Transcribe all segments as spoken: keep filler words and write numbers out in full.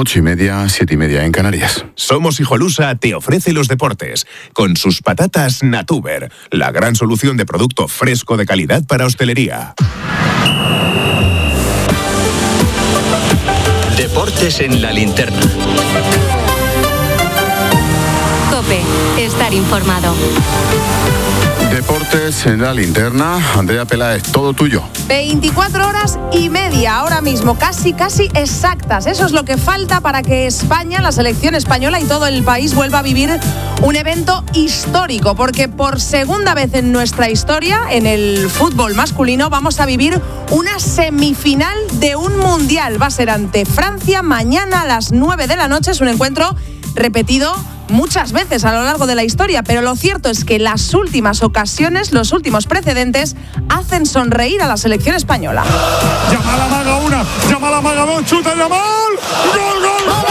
Ocho y media, siete y media en Canarias. Somos Hijolusa te ofrece los deportes con sus patatas Natuber, la gran solución de producto fresco de calidad para hostelería. Deportes en la linterna. COPE, estar informado. Deportes en la linterna. Andrea Peláez, todo tuyo. veinticuatro horas y media ahora mismo, casi, casi exactas. Eso es lo que falta para que España, la selección española y todo el país vuelva a vivir un evento histórico, porque por segunda vez en nuestra historia, en el fútbol masculino, vamos a vivir una semifinal de un mundial. Va a ser ante Francia mañana a las nueve de la noche. Es un encuentro repetido muchas veces a lo largo de la historia, pero lo cierto es que las últimas ocasiones, los últimos precedentes, hacen sonreír a la selección española. Yamal amaga una, Yamal amaga dos, chuta Yamal, gol, gol, gol,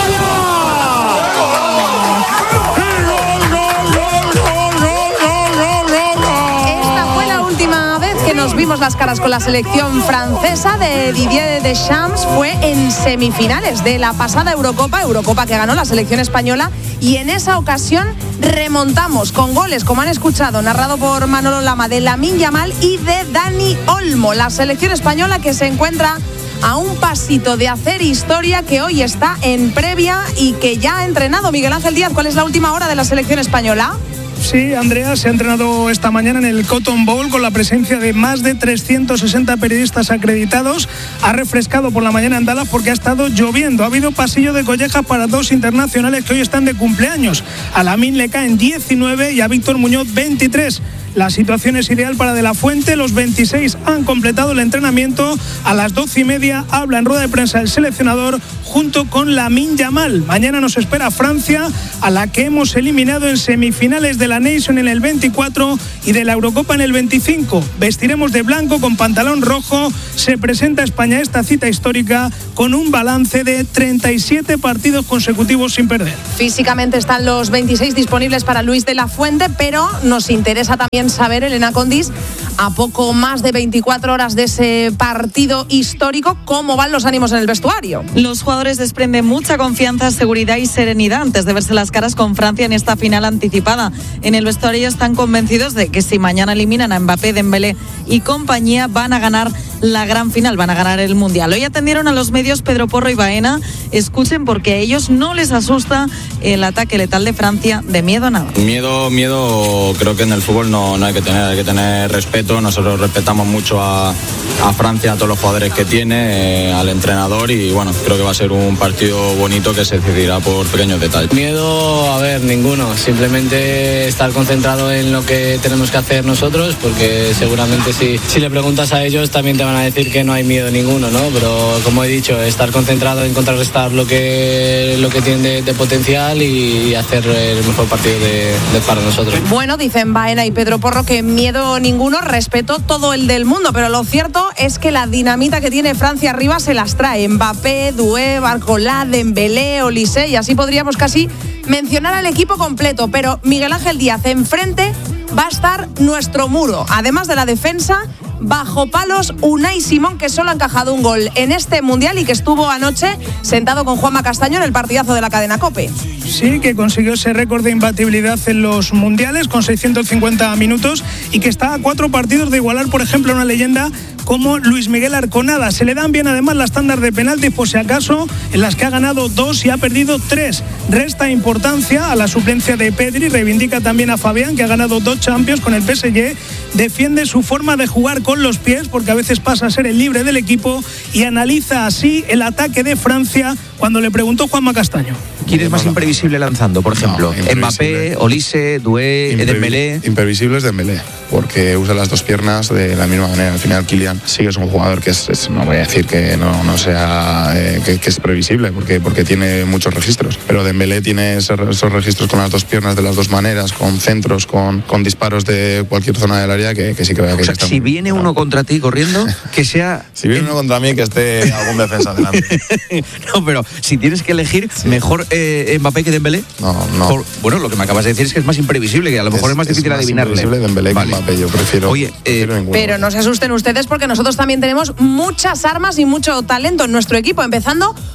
nos vimos las caras con la selección francesa de Didier Deschamps fue en semifinales de la pasada Eurocopa, Eurocopa que ganó la selección española, y en esa ocasión remontamos con goles, como han escuchado, narrado por Manolo Lama, de Lamine Yamal y de Dani Olmo. La selección española que se encuentra a un pasito de hacer historia, que hoy está en previa y que ya ha entrenado. Miguel Ángel Díaz, ¿cuál es la última hora de la selección española? Sí, Andrea, se ha entrenado esta mañana en el Cotton Bowl con la presencia de más de trescientos sesenta periodistas acreditados. Ha refrescado por la mañana en Dallas porque ha estado lloviendo. Ha habido pasillo de collejas para dos internacionales que hoy están de cumpleaños. A Lamine le caen diecinueve y a Víctor Muñoz veintitrés. La situación es ideal para De La Fuente. Los veintiséis han completado el entrenamiento. A las doce y media habla en rueda de prensa el seleccionador junto con Lamine Yamal. Mañana nos espera Francia, a la que hemos eliminado en semifinales de la Nation en el veinticuatro y de la Eurocopa en el veinticinco. Vestiremos de blanco con pantalón rojo. Se presenta España a esta cita histórica con un balance de treinta y siete partidos consecutivos sin perder. Físicamente están los veintiséis disponibles para Luis De La Fuente, pero nos interesa también saber, Elena Condis, a poco más de veinticuatro horas de ese partido histórico, ¿cómo van los ánimos en el vestuario? Los jugadores desprenden mucha confianza, seguridad y serenidad antes de verse las caras con Francia en esta final anticipada. En el vestuario están convencidos de que si mañana eliminan a Mbappé, Dembélé y compañía, van a ganar la gran final, van a ganar el Mundial. Hoy atendieron a los medios Pedro Porro y Baena. Escuchen, porque a ellos no les asusta el ataque letal de Francia, de miedo a nada. Miedo, miedo creo que en el fútbol no, no hay que tener, hay que tener respeto. Nosotros respetamos mucho a, a Francia, a todos los jugadores que tiene, eh, al entrenador, y bueno, creo que va a ser un partido bonito que se decidirá por pequeños detalles. Miedo, a ver, ninguno. Simplemente estar concentrado en lo que tenemos que hacer nosotros, porque seguramente si, si le preguntas a ellos también te van a decir que no hay miedo ninguno, ¿no? Pero como he dicho, estar concentrado en contrarrestar lo que, lo que tienen de, de potencial y hacer el mejor partido de, de para nosotros. Bueno, dicen Baena y Pedro Porro que miedo ninguno, respeto todo el del mundo, pero lo cierto es que la dinamita que tiene Francia arriba se las trae. Mbappé, Doué, Barcola, Dembélé, Olise, y así podríamos casi mencionar al equipo completo. Pero Miguel Ángel Díaz, enfrente va a estar nuestro muro, además de la defensa. Bajo palos, Unai Simón, que solo ha encajado un gol en este Mundial y que estuvo anoche sentado con Juanma Castaño en el partidazo de la cadena COPE. Sí, que consiguió ese récord de imbatibilidad en los Mundiales con seiscientos cincuenta minutos y que está a cuatro partidos de igualar, por ejemplo, a una leyenda como Luis Miguel Arconada. Se le dan bien además las tandas de penaltis, por si acaso, en las que ha ganado dos y ha perdido tres. Resta importancia a la suplencia de Pedri, reivindica también a Fabián, que ha ganado dos Champions con el P S G, defiende su forma de jugar con los pies, porque a veces pasa a ser el libre del equipo, y analiza así el ataque de Francia cuando le preguntó Juanma Castaño. ¿Quién es más imprevisible lanzando, por ejemplo? No, Mbappé, Olise, Doué, Imprevi- Dembélé. Imprevisible es Dembélé, porque usa las dos piernas de la misma manera. Al final, Kylian sí que es un jugador que es, es no voy a decir que no, no sea eh, que, que es previsible, porque, porque tiene muchos registros, pero Dembélé tiene esos, esos registros con las dos piernas de las dos maneras, con centros, con, con disparos de cualquier zona del área, que, que sí que veo que... O sea, está si muy, viene claro. uno contra ti corriendo, que sea... Si viene uno contra mí, que esté algún defensa delante. No, pero si tienes que elegir, sí. mejor eh, Mbappé que Dembélé. No, no. Por, bueno, lo que me acabas de decir es que es más imprevisible, que a lo mejor es, es más difícil es más adivinarle. Es más imprevisible Dembélé vale. que Mbappé, yo prefiero... Oye, eh, prefiero pero no se asusten ustedes, porque nosotros también tenemos muchas armas y mucho talento en nuestro equipo, empezando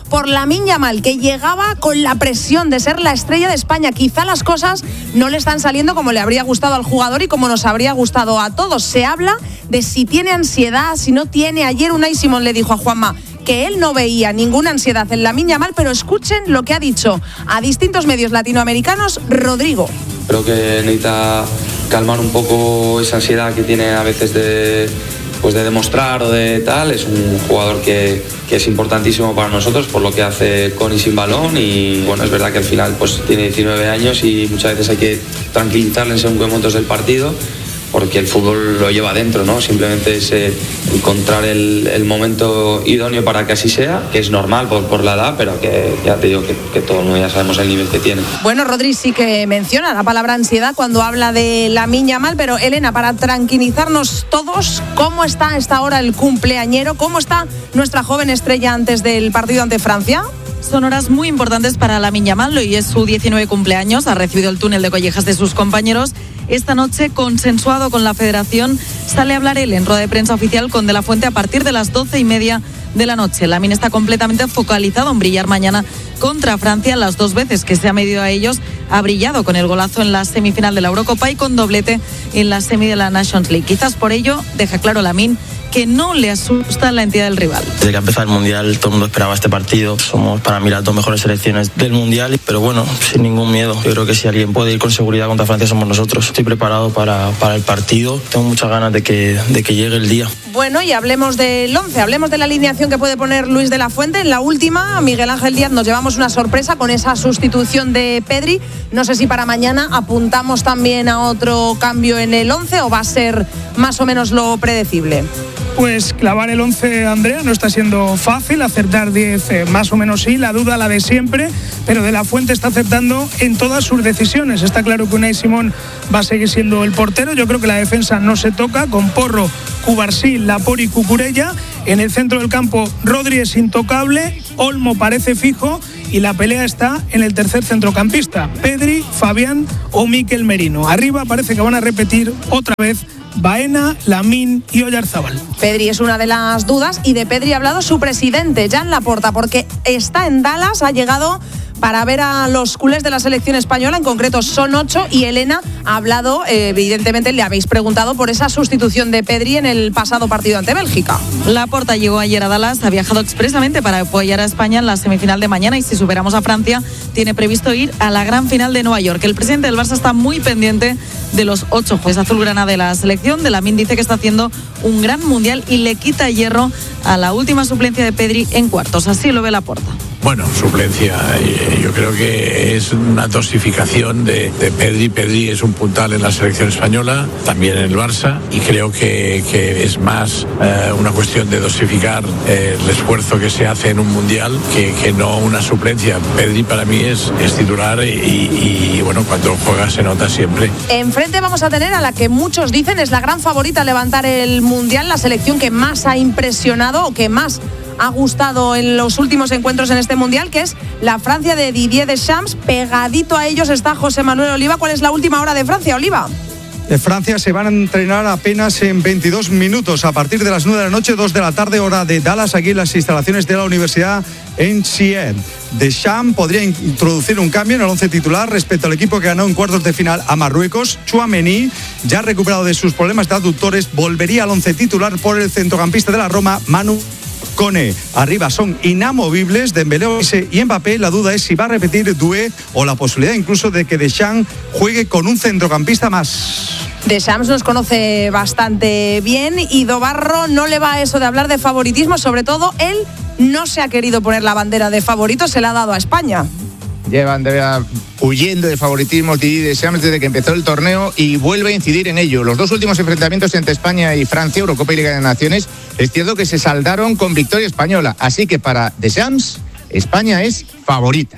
por Lamine Yamal, que llegaba con la presión de ser la estrella de España. Quizá las cosas no le están saliendo como le habría gustado al jugador y como nos habría gustado a todos. Se habla de si tiene ansiedad, si no tiene. Ayer Unai Simón le dijo a Juanma que él no veía ninguna ansiedad en Lamine Yamal, pero escuchen lo que ha dicho a distintos medios latinoamericanos Rodrigo. Creo que necesita calmar un poco esa ansiedad que tiene a veces de, pues de demostrar o de tal. Es un jugador que, que es importantísimo para nosotros por lo que hace con y sin balón, y bueno, es verdad que al final pues tiene diecinueve años y muchas veces hay que tranquilizarle en según qué momentos del partido, porque el fútbol lo lleva dentro, ¿no? Simplemente es eh, encontrar el, el momento idóneo para que así sea, que es normal por, por la edad, pero que ya te digo que, que todo el mundo ya sabemos el nivel que tiene. Bueno, Rodri sí que menciona la palabra ansiedad cuando habla de Lamine Yamal, pero Elena, para tranquilizarnos todos, ¿cómo está a esta hora el cumpleañero? ¿Cómo está nuestra joven estrella antes del partido ante Francia? Son horas muy importantes para Lamine Yamal. Hoy es su diecinueve cumpleaños, ha recibido el túnel de collejas de sus compañeros. Esta noche, consensuado con la federación, sale a hablar él en rueda de prensa oficial con De La Fuente a partir de las doce y media de la noche. Lamine está completamente focalizado en brillar mañana contra Francia. Las dos veces que se ha medido a ellos ha brillado con el golazo en la semifinal de la Eurocopa y con doblete en la semi de la Nations League. Quizás por ello, deja claro Lamine que no le asusta la entidad del rival. Desde que ha empezado el Mundial todo el mundo esperaba este partido. Somos para mí las dos mejores selecciones del Mundial, pero bueno, sin ningún miedo. Yo creo que si alguien puede ir con seguridad contra Francia somos nosotros. Estoy preparado para, para el partido. Tengo muchas ganas de que, de que llegue el día. Bueno, y hablemos del once, hablemos de la alineación que puede poner Luis de la Fuente. En la última, Miguel Ángel Díaz, nos llevamos una sorpresa con esa sustitución de Pedri. No sé si para mañana apuntamos también a otro cambio en el once o va a ser más o menos lo predecible. Pues clavar el once, Andrea, no está siendo fácil, acertar diez eh, más o menos sí, la duda la de siempre, pero De La Fuente está acertando en todas sus decisiones. Está claro que Unai Simón va a seguir siendo el portero. Yo creo que la defensa no se toca, con Porro, Cubarsí, Laporte y Cucurella. En el centro del campo, Rodri es intocable, Olmo parece fijo y la pelea está en el tercer centrocampista, Pedri, Fabián o Mikel Merino. Arriba parece que van a repetir otra vez Baena, Lamine y Oyarzábal. Pedri es una de las dudas y de Pedri ha hablado su presidente, Jan Laporta, porque está en Dallas, ha llegado para ver a los culés de la selección española, en concreto son ocho, y Elena ha hablado, eh, evidentemente le habéis preguntado por esa sustitución de Pedri en el pasado partido ante Bélgica. Laporta llegó ayer a Dallas, ha viajado expresamente para apoyar a España en la semifinal de mañana y si superamos a Francia, tiene previsto ir a la gran final de Nueva York. El presidente del Barça está muy pendiente de los ocho jueces azulgrana de la selección. De Lamine dice que está haciendo un gran mundial y le quita hierro a la última suplencia de Pedri en cuartos. Así lo ve Laporta. Bueno, suplencia, yo creo que es una dosificación de, de Pedri. Pedri es un puntal en la selección española, también en el Barça, y creo que, que es más eh, una cuestión de dosificar eh, el esfuerzo que se hace en un mundial que, que no una suplencia. Pedri para mí es, es titular y, y, y bueno, cuando juega se nota siempre. Enfrente vamos a tener a la que muchos dicen es la gran favorita a levantar el mundial, la selección que más ha impresionado o que más ha gustado en los últimos encuentros en este mundial, que es la Francia de Didier Deschamps. Pegadito a ellos está José Manuel Oliva. ¿Cuál es la última hora de Francia, Oliva? De Francia se van a entrenar apenas en veintidós minutos, a partir de las nueve de la noche, dos de la tarde, hora de Dallas, aquí en las instalaciones de la Universidad en Xi'an. Deschamps podría introducir un cambio en el once titular respecto al equipo que ganó en cuartos de final a Marruecos. Tchouaméni, ya recuperado de sus problemas de aductores, volvería al once titular por el centrocampista de la Roma, Manu Kone. Arriba son inamovibles Dembélé y Mbappé. La duda es si va a repetir Doué o la posibilidad incluso de que Deschamps juegue con un centrocampista más. Deschamps nos conoce bastante bien y Dobarro no le va a eso de hablar de favoritismo. Sobre todo, él no se ha querido poner la bandera de favorito, se la ha dado a España. Llevan de verdad huyendo de favoritismo Didier Deschamps desde que empezó el torneo y vuelve a incidir en ello. Los dos últimos enfrentamientos entre España y Francia, Eurocopa y Liga de Naciones, es cierto que se saldaron con victoria española. Así que para Deschamps, España es favorita.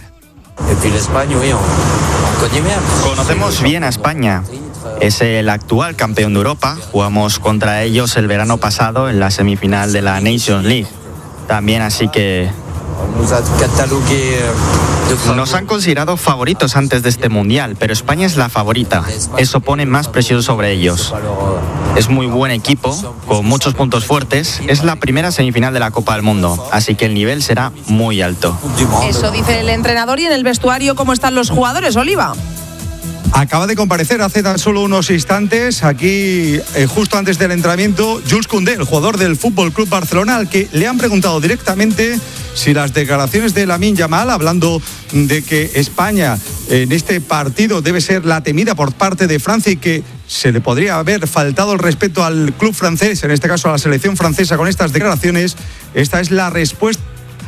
Conocemos bien a España. Es el actual campeón de Europa. Jugamos contra ellos el verano pasado en la semifinal de la Nations League. También así que Nos han considerado favoritos antes de este Mundial, pero España es la favorita. Eso pone más presión sobre ellos. Es muy buen equipo, con muchos puntos fuertes. Es la primera semifinal de la Copa del Mundo, así que el nivel será muy alto. Eso dice el entrenador. Y en el vestuario, ¿cómo están los jugadores, Oliva? Acaba de comparecer hace tan solo unos instantes, aquí eh, justo antes del entrenamiento, Jules Koundé, el jugador del F C Barcelona, al que le han preguntado directamente si las declaraciones de Lamine Yamal, hablando de que España en este partido debe ser la temida por parte de Francia y que se le podría haber faltado el respeto al club francés, en este caso a la selección francesa, con estas declaraciones. Esta es la respuesta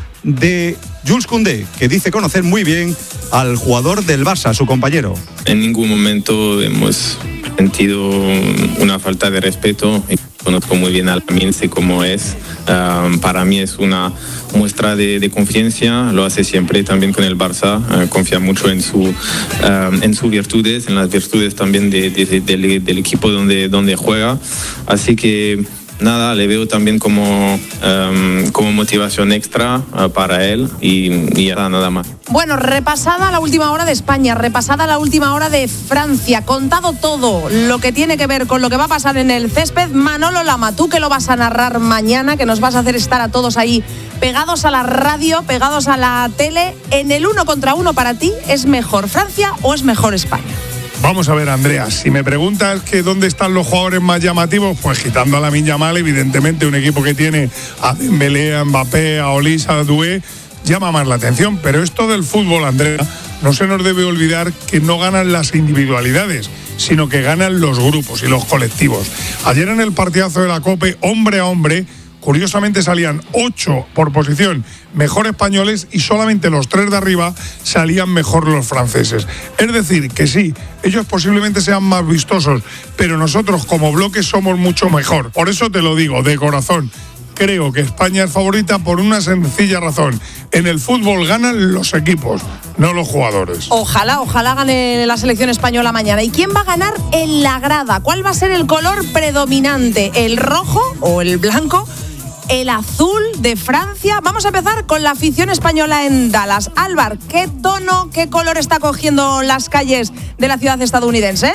de Jules Koundé, que dice conocer muy bien al jugador del Barça, su compañero. En ningún momento hemos sentido una falta de respeto. Conozco muy bien a Lamine, sé cómo es. Um, para mí es una muestra de, de confianza, lo hace siempre también con el Barça, uh, confía mucho en, su, um, en sus virtudes, en las virtudes también de, de, de, de, del equipo donde, donde juega. Así que nada, le veo también como, um, como motivación extra uh, para él y, y ya nada más. Bueno, repasada la última hora de España, repasada la última hora de Francia, contado todo lo que tiene que ver con lo que va a pasar en el césped. Manolo Lama, tú que lo vas a narrar mañana, que nos vas a hacer estar a todos ahí pegados a la radio, pegados a la tele, en el uno contra uno, para ti, ¿es mejor Francia o es mejor España? Vamos a ver, Andrea, si me preguntas que dónde están los jugadores más llamativos, pues quitando a Lamine Yamal, evidentemente un equipo que tiene a Dembélé, a Mbappé, a Olise, a Doué, llama más la atención. Pero esto del fútbol, Andrea, no se nos debe olvidar que no ganan las individualidades, sino que ganan los grupos y los colectivos. Ayer en el partidazo de la COPE, hombre a hombre, curiosamente salían ocho por posición mejor españoles y solamente los tres de arriba salían mejor los franceses. Es decir, que sí, ellos posiblemente sean más vistosos, pero nosotros como bloque somos mucho mejor. Por eso te lo digo, de corazón, creo que España es favorita por una sencilla razón. En el fútbol ganan los equipos, no los jugadores. Ojalá, ojalá gane la selección española mañana. ¿Y quién va a ganar en la grada? ¿Cuál va a ser el color predominante? ¿El rojo o el blanco? ¿El azul de Francia? Vamos a empezar con la afición española en Dallas. Álvar, ¿qué tono, qué color está cogiendo las calles de la ciudad estadounidense?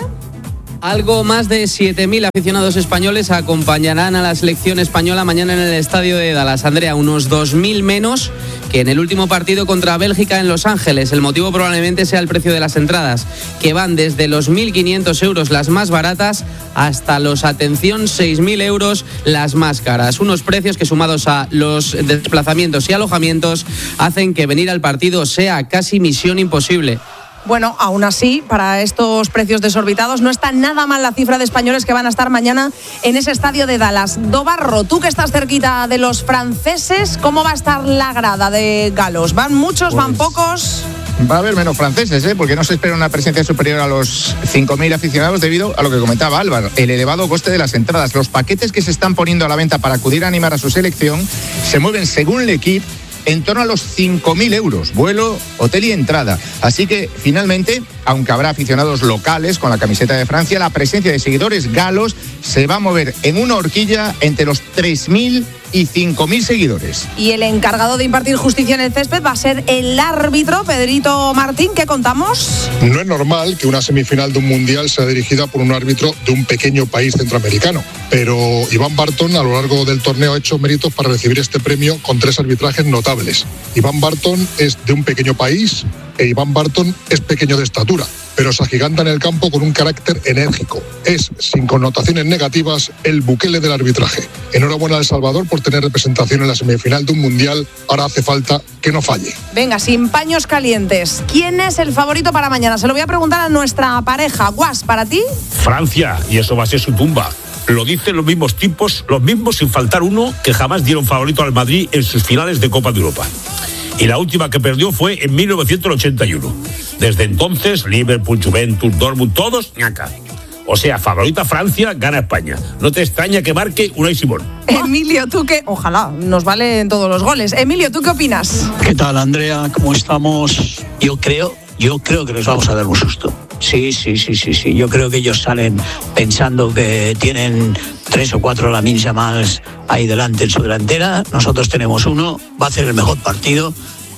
Algo más de siete mil aficionados españoles acompañarán a la selección española mañana en el estadio de Dallas. Andrea, unos dos mil menos que en el último partido contra Bélgica en Los Ángeles. El motivo probablemente sea el precio de las entradas, que van desde los mil quinientos euros las más baratas hasta los, atención, seis mil euros las más caras. Unos precios que, sumados a los desplazamientos y alojamientos, hacen que venir al partido sea casi misión imposible. Bueno, aún así, para estos precios desorbitados, no está nada mal la cifra de españoles que van a estar mañana en ese estadio de Dallas. Dobarro, tú que estás cerquita de los franceses, ¿cómo va a estar la grada de galos? ¿Van muchos, pues, van pocos? Va a haber menos franceses, ¿eh? Porque no se espera una presencia superior a los cinco mil aficionados debido a lo que comentaba Álvaro, el elevado coste de las entradas. Los paquetes que se están poniendo a la venta para acudir a animar a su selección se mueven, según L'Équipe, en torno a los cinco mil euros, vuelo, hotel y entrada. Así que, finalmente, aunque habrá aficionados locales con la camiseta de Francia, la presencia de seguidores galos se va a mover en una horquilla entre los tres mil y cinco mil seguidores. Y el encargado de impartir justicia en el césped va a ser el árbitro, Pedrito Martín. ¿Qué contamos? No es normal que una semifinal de un mundial sea dirigida por un árbitro de un pequeño país centroamericano, pero Iván Barton a lo largo del torneo ha hecho méritos para recibir este premio con tres arbitrajes notables. Iván Barton es de un pequeño país e Iván Barton es pequeño de estatura, pero se agiganta en el campo con un carácter enérgico. Es, sin connotaciones negativas, el Bukele del arbitraje. Enhorabuena a El Salvador por tener representación en la semifinal de un mundial. Ahora hace falta que no falle. Venga, sin paños calientes, ¿quién es el favorito para mañana? Se lo voy a preguntar a nuestra pareja. Guas, ¿para ti? Francia, y eso va a ser su tumba. Lo dicen los mismos tipos, los mismos sin faltar uno, que jamás dieron favorito al Madrid en sus finales de Copa de Europa. Y la última que perdió fue en mil novecientos ochenta y uno. Desde entonces, Liverpool, Juventus, Dortmund, todos, ñaca. O sea, favorita Francia, gana España. No te extraña que marque Unai Simón. Emilio, ¿tú qué? Ojalá, nos valen todos los goles. Emilio, ¿tú qué opinas? ¿Qué tal, Andrea? ¿Cómo estamos? Yo creo, yo creo que nos vamos a dar un susto. Sí, sí, sí, sí, sí. Yo creo que ellos salen pensando que tienen tres o cuatro Lamine Yamal ahí delante en su delantera. Nosotros tenemos uno, va a hacer el mejor partido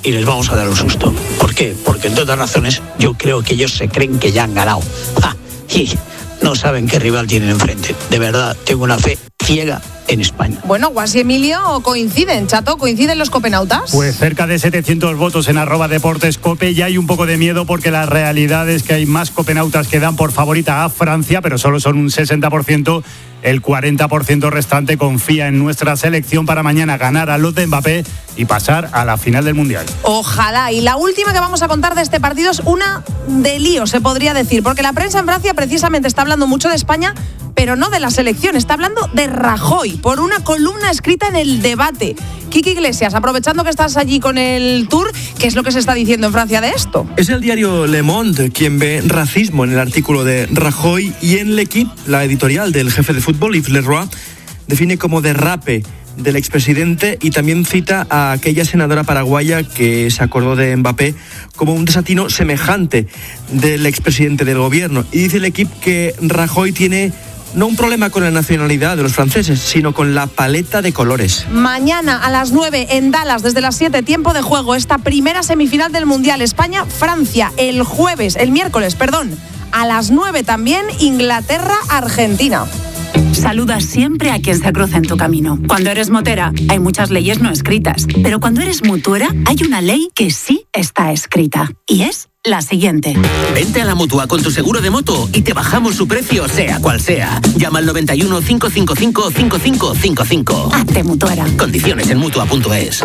y les vamos a dar un susto. ¿Por qué? Porque entre otras razones yo creo que ellos se creen que ya han ganado. ¡Ja! Y no saben qué rival tienen enfrente. De verdad, tengo una fe ciega en España. Bueno, Guas y Emilio coinciden, Chato, ¿coinciden los copenautas? Pues cerca de setecientos votos en arroba deportes cope, y hay un poco de miedo porque la realidad es que hay más copenautas que dan por favorita a Francia, pero solo son un sesenta por ciento. El cuarenta por ciento restante confía en nuestra selección para mañana ganar a los de Mbappé y pasar a la final del Mundial. Ojalá. Y la última que vamos a contar de este partido es una de lío, se podría decir, porque la prensa en Francia precisamente está hablando mucho de España, pero no de la selección, está hablando de Rajoy, por una columna escrita en El Debate. Kiki Iglesias, aprovechando que estás allí con el Tour, ¿qué es lo que se está diciendo en Francia de esto? Es el diario Le Monde quien ve racismo en el artículo de Rajoy, y en L'Equipe, la editorial del jefe de fútbol, Yves Leroy, define como derrape del expresidente, y también cita a aquella senadora paraguaya que se acordó de Mbappé como un desatino semejante del expresidente del gobierno. Y dice L'Equipe que Rajoy tiene no un problema con la nacionalidad de los franceses, sino con la paleta de colores. Mañana a las nueve en Dallas, desde las siete, tiempo de juego, esta primera semifinal del Mundial, España-Francia. El jueves, el miércoles, perdón, a las nueve también, Inglaterra-Argentina. Saluda siempre a quien se cruza en tu camino. Cuando eres motera, hay muchas leyes no escritas, pero cuando eres mutuera, hay una ley que sí está escrita, y es la siguiente. Vente a la Mutua con tu seguro de moto y te bajamos su precio, sea cual sea. Llama al noventa y uno, cinco cinco cinco, cinco cinco cinco cinco. Hazte mutuera. Condiciones en mutua punto es.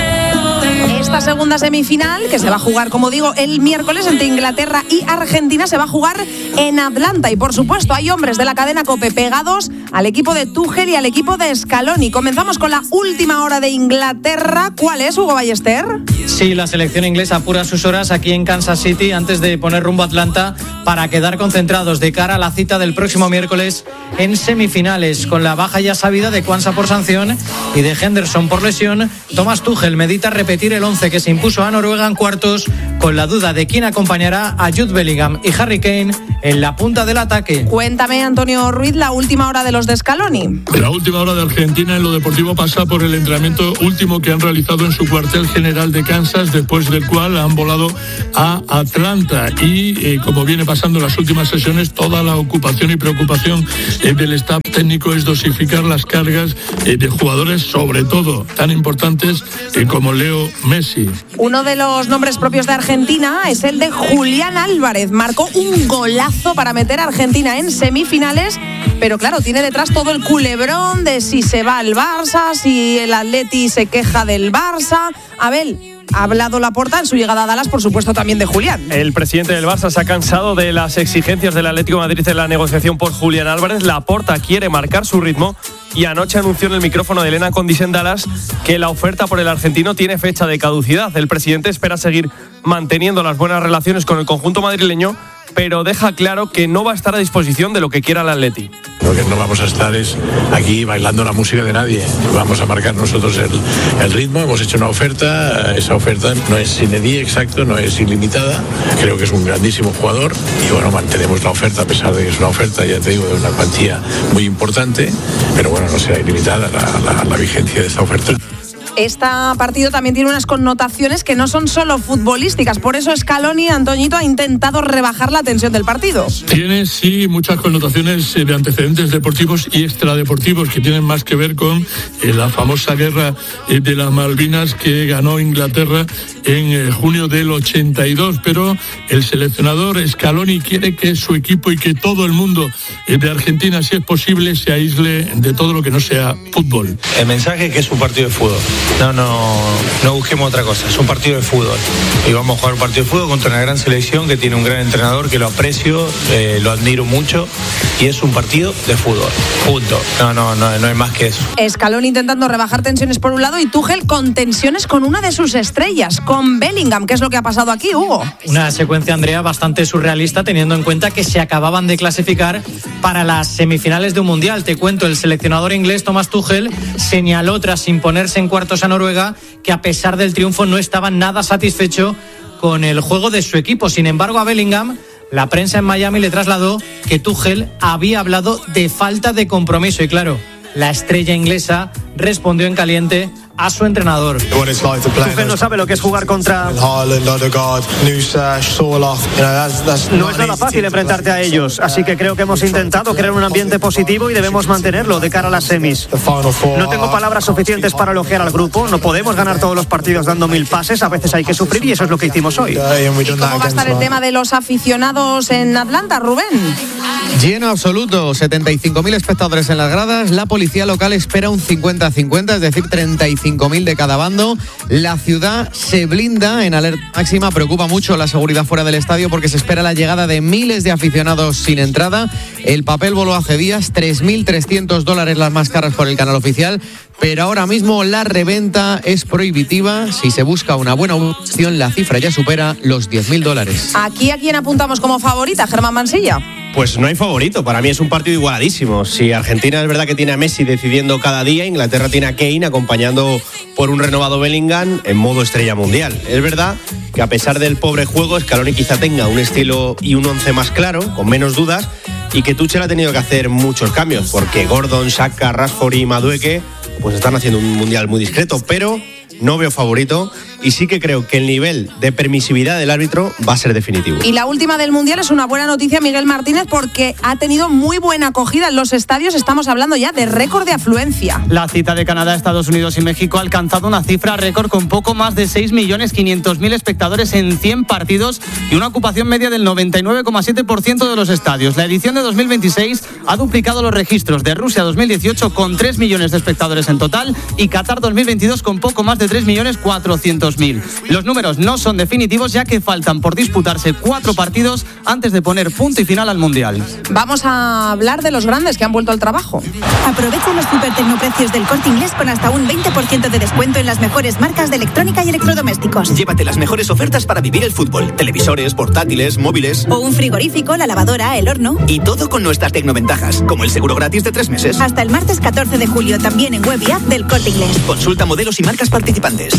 Esta segunda semifinal, que se va a jugar, como digo, el miércoles entre Inglaterra y Argentina, se va a jugar en Atlanta. Y por supuesto, hay hombres de la cadena COPE pegados al equipo de Tuchel y al equipo de Scaloni. Comenzamos con la última hora de Inglaterra. ¿Cuál es, Hugo Ballester? Sí, la selección inglesa apura sus horas aquí en Kansas City antes de poner rumbo a Atlanta para quedar concentrados de cara a la cita del próximo miércoles en semifinales. Con la baja ya sabida de Kwanza por sanción y de Henderson por lesión, Thomas Tuchel medita repetir el once que se impuso a Noruega en cuartos, con la duda de quién acompañará a Jude Bellingham y Harry Kane en la punta del ataque. Cuéntame, Antonio Ruiz, la última hora de los de Scaloni. La última hora de Argentina en lo deportivo pasa por el entrenamiento último que han realizado en su cuartel general de Kansas, después del cual han volado a Atlanta. Y eh, como viene pasando en las últimas sesiones, toda la ocupación y preocupación eh, del staff técnico es dosificar las cargas eh, de jugadores, sobre todo tan importantes eh, como Leo Messi. Uno de los nombres propios de Argentina es el de Julián Álvarez. Marcó un golazo para meter a Argentina en semifinales, pero claro, tiene detrás todo el culebrón de si se va al Barça, si el Atleti se queja del Barça. Abel, ha hablado Laporta en su llegada a Dallas, por supuesto, también de Julián. El presidente del Barça se ha cansado de las exigencias del Atlético de Madrid en la negociación por Julián Álvarez. Laporta quiere marcar su ritmo y anoche anunció en el micrófono de Elena Condis en Dallas que la oferta por el argentino tiene fecha de caducidad. El presidente espera seguir manteniendo las buenas relaciones con el conjunto madrileño, pero deja claro que no va a estar a disposición de lo que quiera el Atleti. Lo que no vamos a estar es aquí bailando la música de nadie. Vamos a marcar nosotros el, el ritmo. Hemos hecho una oferta. Esa oferta no es sine die exacto, no es ilimitada. Creo que es un grandísimo jugador y bueno, mantenemos la oferta a pesar de que es una oferta, ya te digo, de una cuantía muy importante, pero bueno, no será ilimitada la, la, la vigencia de esta oferta. Este partido también tiene unas connotaciones que no son solo futbolísticas. Por eso Scaloni, Antoñito, ha intentado rebajar la tensión del partido. Tiene, sí, muchas connotaciones de antecedentes deportivos y extradeportivos que tienen más que ver con eh, la famosa guerra eh, de las Malvinas que ganó Inglaterra en eh, junio del ochenta y dos. Pero el seleccionador Scaloni quiere que su equipo y que todo el mundo eh, de Argentina, si es posible, se aísle de todo lo que no sea fútbol. El mensaje es que es un partido de fútbol. No, no, no busquemos otra cosa, es un partido de fútbol y vamos a jugar un partido de fútbol contra una gran selección que tiene un gran entrenador que lo aprecio, eh, lo admiro mucho y es un partido de fútbol, punto. No, no, no, no hay más que eso. Scaloni intentando rebajar tensiones por un lado y Tuchel con tensiones con una de sus estrellas, con Bellingham. ¿Qué es lo que ha pasado aquí, Hugo? Una secuencia, Andrea, bastante surrealista teniendo en cuenta que se acababan de clasificar para las semifinales de un mundial. Te cuento, el seleccionador inglés Thomas Tuchel señaló tras imponerse en cuartos a Noruega que a pesar del triunfo no estaba nada satisfecho con el juego de su equipo. Sin embargo, a Bellingham, la prensa en Miami le trasladó que Tuchel había hablado de falta de compromiso y claro, la estrella inglesa respondió en caliente a su entrenador. Tuchel no sabe lo que es jugar contra... No es nada fácil enfrentarte a ellos, así que creo que hemos intentado crear un ambiente positivo y debemos mantenerlo de cara a las semis. No tengo palabras suficientes para elogiar al grupo, no podemos ganar todos los partidos dando mil pases, a veces hay que sufrir y eso es lo que hicimos hoy. ¿Y cómo va a estar el tema de los aficionados en Atlanta, Rubén? Lleno absoluto, setenta y cinco mil espectadores en las gradas, la policía local espera un cincuenta a cincuenta, es decir, treinta y cinco mil de cada bando. La ciudad se blinda en alerta máxima, preocupa mucho la seguridad fuera del estadio porque se espera la llegada de miles de aficionados sin entrada. El papel voló hace días, tres mil trescientos dólares las más caras por el canal oficial, pero ahora mismo la reventa es prohibitiva. Si se busca una buena opción, la cifra ya supera los diez mil dólares. ¿Aquí a quién apuntamos como favorita, Germán Mansilla? Pues no hay favorito, para mí es un partido igualadísimo. Si Argentina es verdad que tiene a Messi decidiendo cada día, Inglaterra tiene a Kane acompañando por un renovado Bellingham en modo estrella mundial. Es verdad que a pesar del pobre juego, Scaloni quizá tenga un estilo y un once más claro, con menos dudas, y que Tuchel ha tenido que hacer muchos cambios, porque Gordon, Xhaka, Rashford y Madueke pues están haciendo un mundial muy discreto, pero no veo favorito y sí que creo que el nivel de permisividad del árbitro va a ser definitivo. Y la última del Mundial es una buena noticia, Miguel Martínez, porque ha tenido muy buena acogida en los estadios. Estamos hablando ya de récord de afluencia. La cita de Canadá, Estados Unidos y México ha alcanzado una cifra récord con poco más de seis millones quinientos mil espectadores en cien partidos y una ocupación media del noventa y nueve coma siete por ciento de los estadios. La edición de dos mil veintiséis ha duplicado los registros de Rusia dos mil dieciocho con tres millones de espectadores en total y Qatar dos mil veintidós con poco más de tres millones cuatrocientos mil. Los números no son definitivos ya que faltan por disputarse cuatro partidos antes de poner punto y final al Mundial. Vamos a hablar de los grandes que han vuelto al trabajo. Aprovecha los super tecnoprecios del Corte Inglés con hasta un veinte por ciento de descuento en las mejores marcas de electrónica y electrodomésticos. Llévate las mejores ofertas para vivir el fútbol. Televisores, portátiles, móviles. O un frigorífico, la lavadora, el horno. Y todo con nuestras tecnoventajas, como el seguro gratis de tres meses. Hasta el martes catorce de julio también en web y app del Corte Inglés. Consulta modelos y marcas participantes.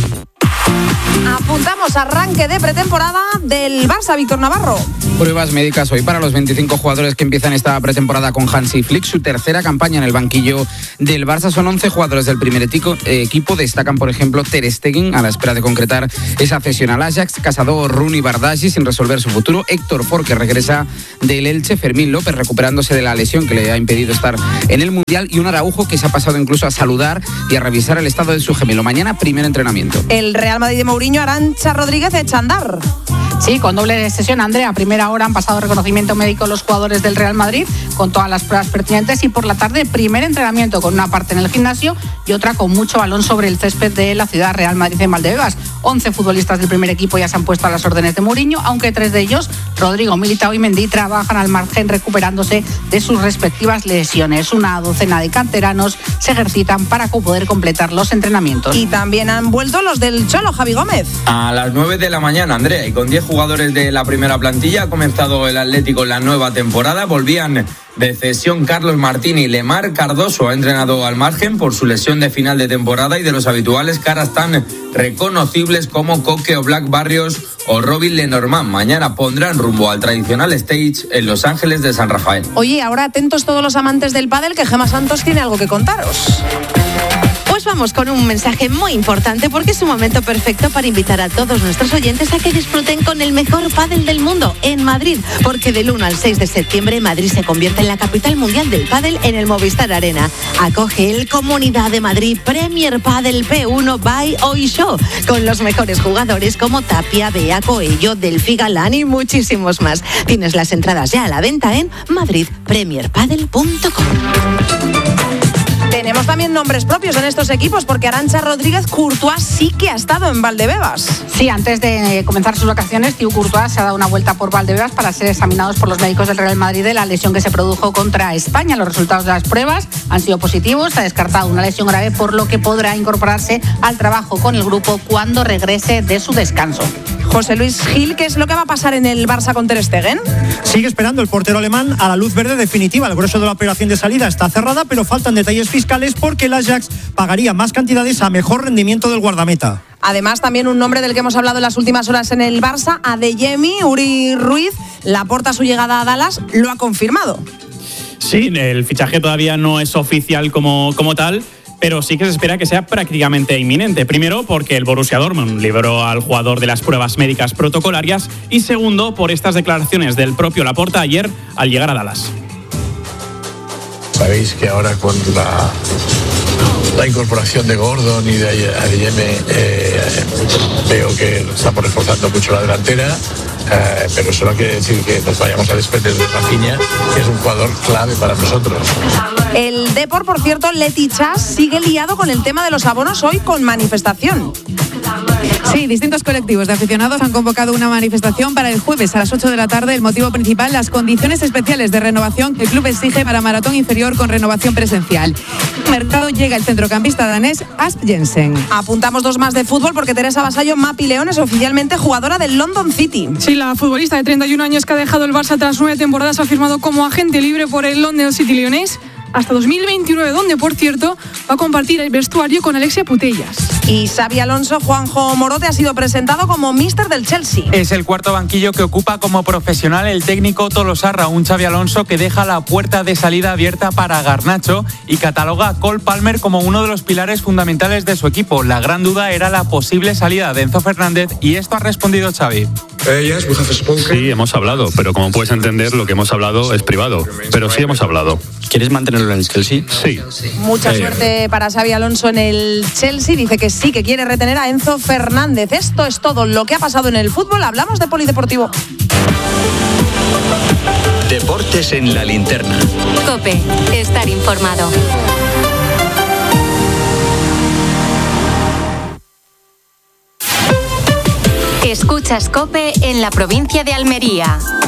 Apuntamos arranque de pretemporada del Barça, Víctor Navarro. Pruebas médicas hoy para los veinticinco jugadores que empiezan esta pretemporada con Hansi Flick. Su tercera campaña en el banquillo del Barça. Son once jugadores del primer equipo. Destacan, por ejemplo, Ter Stegen, a la espera de concretar esa cesión al Ajax. Casado, Rooney, Bardghji, sin resolver su futuro. Héctor Ford, que regresa del Elche. Fermín López, recuperándose de la lesión que le ha impedido estar en el Mundial. Y un Araujo que se ha pasado incluso a saludar y a revisar el estado de su gemelo. Mañana, primer entrenamiento. El Real Madrid de Mourinho, Arantxa Rodríguez echa a andar. Sí, con doble sesión, Andrea. A primera hora han pasado reconocimiento médico los jugadores del Real Madrid con todas las pruebas pertinentes y por la tarde primer entrenamiento con una parte en el gimnasio y otra con mucho balón sobre el césped de la ciudad. Real Madrid en Valdebebas. once futbolistas del primer equipo ya se han puesto a las órdenes de Mourinho, aunque tres de ellos, Rodrigo, Militao y Mendy, trabajan al margen recuperándose de sus respectivas lesiones. Una docena de canteranos se ejercitan para poder completar los entrenamientos. Y también han vuelto los del Cholo, Javi Gómez. A las nueve de la mañana, Andrea, y con diez jugadores de la primera plantilla ha comenzado el Atlético la nueva temporada. Volvían de cesión Carlos Martín y Lemar Cardoso ha entrenado al margen por su lesión de final de temporada y de los habituales caras tan reconocibles como Coque o Black Barrios o Robin Lenormand. Mañana pondrán rumbo al tradicional stage en Los Ángeles de San Rafael. Oye, ahora atentos todos los amantes del pádel, que Gemma Santos tiene algo que contaros. Pues vamos con un mensaje muy importante porque es un momento perfecto para invitar a todos nuestros oyentes a que disfruten con el mejor pádel del mundo en Madrid, porque del uno al seis de septiembre Madrid se convierte en la capital mundial del pádel en el Movistar Arena. Acoge el Comunidad de Madrid Premier Padel P uno by Hoy Show con los mejores jugadores como Tapia, Bea, Coello, Delphi Galán y muchísimos más. Tienes las entradas ya a la venta en madrid premier padel punto com. Tenemos también nombres propios en estos equipos porque Arantxa Rodríguez Courtois sí que ha estado en Valdebebas. Sí, antes de comenzar sus vacaciones, Thibaut Courtois se ha dado una vuelta por Valdebebas para ser examinados por los médicos del Real Madrid de la lesión que se produjo contra España. Los resultados de las pruebas han sido positivos. Se ha descartado una lesión grave, por lo que podrá incorporarse al trabajo con el grupo cuando regrese de su descanso. José Luis Gil, ¿qué es lo que va a pasar en el Barça con Ter Stegen? Sigue esperando el portero alemán a la luz verde definitiva. El grueso de la operación de salida está cerrada, pero faltan detalles fiscales porque el Ajax pagaría más cantidades a mejor rendimiento del guardameta. Además, también un nombre del que hemos hablado en las últimas horas en el Barça, Adeyemi, Uri Ruiz, Laporta su llegada a Dallas, lo ha confirmado. Sí, el fichaje todavía no es oficial como, como tal, pero sí que se espera que sea prácticamente inminente. Primero, porque el Borussia Dortmund liberó al jugador de las pruebas médicas protocolarias, y segundo, por estas declaraciones del propio Laporta ayer al llegar a Dallas. Sabéis que ahora con la, la incorporación de Gordon y de Adeyemi eh, veo que estamos reforzando mucho la delantera. Eh, pero eso no quiere decir que nos vayamos a desprender de Rafinha, que es un jugador clave para nosotros. El Depor, por cierto, Leti Chas, sigue liado con el tema de los abonos hoy con manifestación. Sí, distintos colectivos de aficionados han convocado una manifestación para el jueves a las ocho de la tarde. El motivo principal, las condiciones especiales de renovación que el club exige para maratón inferior con renovación presencial. Al mercado llega el centrocampista danés Asp Jensen. Apuntamos dos más de fútbol porque Teresa Vasallo Mapi León es oficialmente jugadora del London City. Sí, la futbolista de treinta y un años que ha dejado el Barça tras nueve temporadas ha firmado como agente libre por el London City leonés hasta dos mil veintinueve, donde, por cierto, va a compartir el vestuario con Alexia Putellas. Y Xabi Alonso, Juanjo Morote, ha sido presentado como míster del Chelsea. Es el cuarto banquillo que ocupa como profesional el técnico Tolosarra, un Xabi Alonso que deja la puerta de salida abierta para Garnacho y cataloga a Cole Palmer como uno de los pilares fundamentales de su equipo. La gran duda era la posible salida de Enzo Fernández, y esto ha respondido Xavi. Sí, hemos hablado, pero como puedes entender, lo que hemos hablado es privado. Pero sí hemos hablado. ¿Quieres mantenerlo en el Chelsea? Sí. Mucha suerte para Xabi Alonso en el Chelsea. Dice que sí, que quiere retener a Enzo Fernández. Esto es todo lo que ha pasado en el fútbol. Hablamos de polideportivo. Deportes en la linterna. COPE. Estar informado. Escuchas COPE en la provincia de Almería.